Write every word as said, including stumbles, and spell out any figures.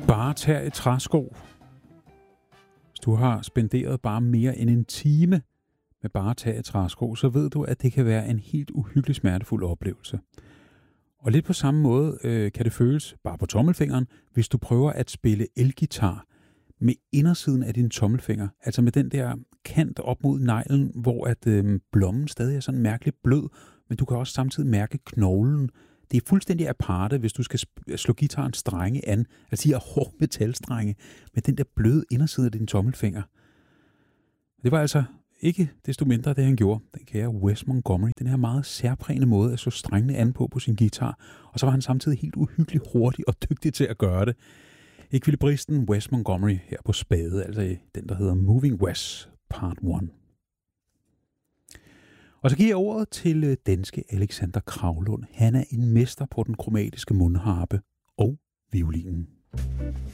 Bare tag et træsko. Hvis du har spenderet bare mere end en time med bare tag et træsko, så ved du, at det kan være en helt uhyggelig smertefuld oplevelse. Og lidt på samme måde øh, kan det føles, bare på tommelfingeren, hvis du prøver at spille elgitar med indersiden af din tommelfinger. Altså med den der kant op mod neglen, hvor at øh, blommen stadig er sådan mærkeligt blød, men du kan også samtidig mærke knoglen. Det er fuldstændig aparte, hvis du skal slå guitaren strenge an, altså de her hårde metalstrenge, med den der bløde inderside af din tommelfinger. Det var altså ikke desto mindre det, han gjorde, den kære Wes Montgomery, den her meget særprægende måde at slå strengene an på på sin guitar, og så var han samtidig helt uhyggeligt hurtig og dygtig til at gøre det. Ekvilibristen Wes Montgomery her på spade, altså den, der hedder Moving Wes Part et. Og så giver jeg ordet til danske Alexander Kravlund. Han er en mester på den kromatiske mundharpe og violinen.